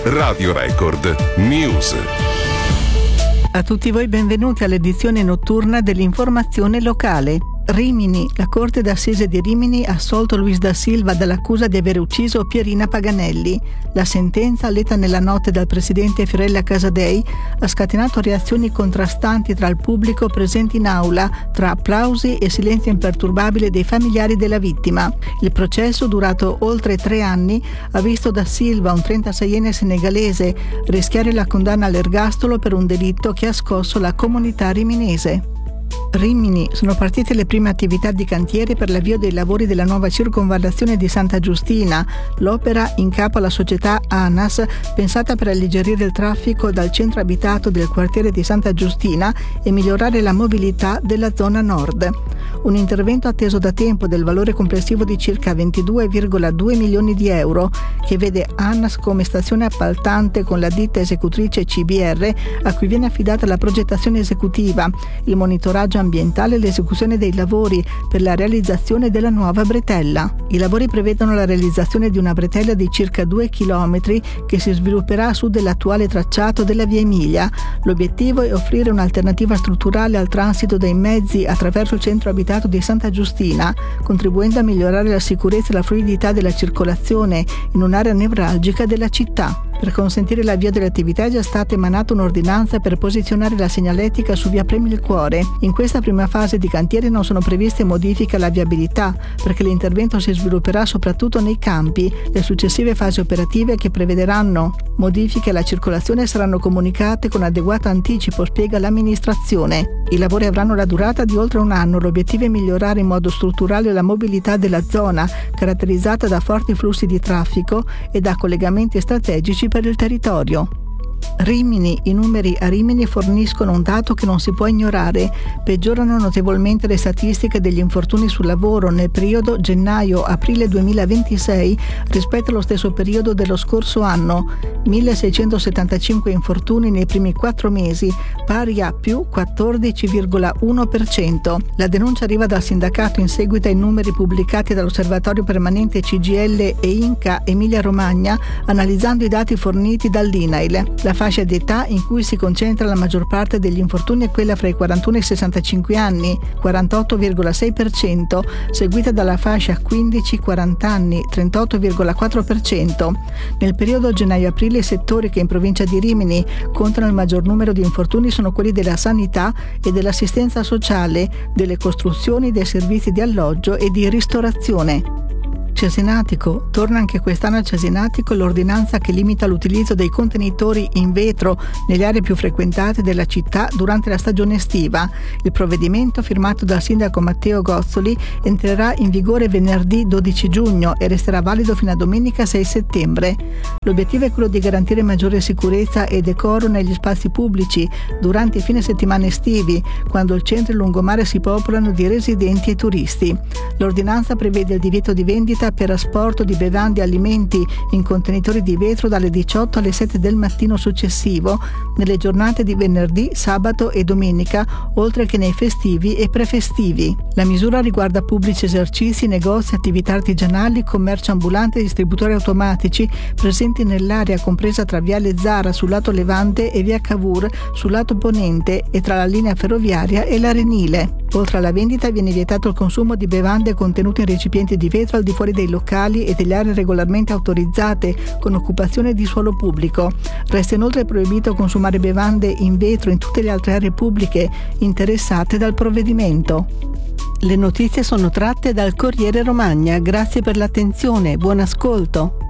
Radio Record News. A tutti voi benvenuti all'edizione notturna dell'informazione locale. Rimini. La Corte d'Assise di Rimini ha assolto Luis da Silva dall'accusa di aver ucciso Pierina Paganelli. La sentenza, letta nella notte dal presidente Fiorella Casadei, ha scatenato reazioni contrastanti tra il pubblico presente in aula, tra applausi e silenzio imperturbabile dei familiari della vittima. Il processo, durato oltre 3 anni, ha visto da Silva, un 36enne senegalese, rischiare la condanna all'ergastolo per un delitto che ha scosso la comunità riminese. Rimini. Sono partite le prime attività di cantiere per l'avvio dei lavori della nuova circonvallazione di Santa Giustina. L'opera, in capo alla società ANAS, pensata per alleggerire il traffico dal centro abitato del quartiere di Santa Giustina e migliorare la mobilità della zona nord. Un intervento atteso da tempo del valore complessivo di circa 22,2 milioni di euro, che vede ANAS come stazione appaltante con la ditta esecutrice CBR, a cui viene affidata la progettazione esecutiva, il monitoraggio ambientale e l'esecuzione dei lavori per la realizzazione della nuova bretella. I lavori prevedono la realizzazione di una bretella di circa 2 chilometri che si svilupperà a sud dell'attuale tracciato della via Emilia. L'obiettivo è offrire un'alternativa strutturale al transito dei mezzi attraverso il centro abitato di Santa Giustina, contribuendo a migliorare la sicurezza e la fluidità della circolazione in un'area nevralgica della città. Per consentire l'avvio delle attività è già stata emanata un'ordinanza per posizionare la segnaletica su via Premi il Cuore. In questa prima fase di cantiere non sono previste modifiche alla viabilità, perché l'intervento si svilupperà soprattutto nei campi. Le successive fasi operative, che prevederanno modifiche alla circolazione, saranno comunicate con adeguato anticipo, spiega l'amministrazione. I lavori avranno la durata di oltre 1 anno. L'obiettivo è migliorare in modo strutturale la mobilità della zona, caratterizzata da forti flussi di traffico e da collegamenti strategici per il territorio. Rimini. I numeri a Rimini forniscono un dato che non si può ignorare. Peggiorano notevolmente le statistiche degli infortuni sul lavoro nel periodo gennaio-aprile 2026 rispetto allo stesso periodo dello scorso anno. 1675 infortuni nei primi 4 mesi, pari a più 14,1%. La denuncia arriva dal sindacato in seguito ai numeri pubblicati dall'Osservatorio Permanente CGIL e Inca Emilia Romagna, analizzando i dati forniti dall'INAIL. La fascia di età in cui si concentra la maggior parte degli infortuni è quella fra i 41 e i 65 anni, 48,6%, seguita dalla fascia 15-40 anni, 38,4%. Nel periodo gennaio-aprile i settori che in provincia di Rimini contano il maggior numero di infortuni sono quelli della sanità e dell'assistenza sociale, delle costruzioni, dei servizi di alloggio e di ristorazione. Cesenatico. Torna anche quest'anno a Cesenatico l'ordinanza che limita l'utilizzo dei contenitori in vetro nelle aree più frequentate della città durante la stagione estiva. Il provvedimento, firmato dal sindaco Matteo Gozzoli, entrerà in vigore venerdì 12 giugno e resterà valido fino a domenica 6 settembre. L'obiettivo è quello di garantire maggiore sicurezza e decoro negli spazi pubblici durante i fine settimana estivi, quando il centro e il lungomare si popolano di residenti e turisti. L'ordinanza prevede il divieto di vendita per asporto di bevande e alimenti in contenitori di vetro dalle 18 alle 7 del mattino successivo, nelle giornate di venerdì, sabato e domenica, oltre che nei festivi e prefestivi. La misura riguarda pubblici esercizi, negozi, attività artigianali, commercio ambulante e distributori automatici presenti nell'area compresa tra Viale Zara sul lato levante e via Cavour sul lato ponente e tra la linea ferroviaria e l'Arenile. Oltre alla vendita viene vietato il consumo di bevande contenute in recipienti di vetro al di fuori dei locali e delle aree regolarmente autorizzate con occupazione di suolo pubblico. Resta inoltre proibito consumare bevande in vetro in tutte le altre aree pubbliche interessate dal provvedimento. Le notizie sono tratte dal Corriere Romagna. Grazie per l'attenzione, buon ascolto.